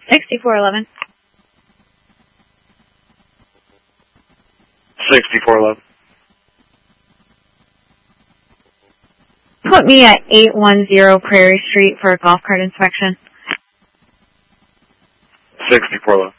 6411. 6411. Put me at 810 Prairie Street for a golf cart inspection. 6411.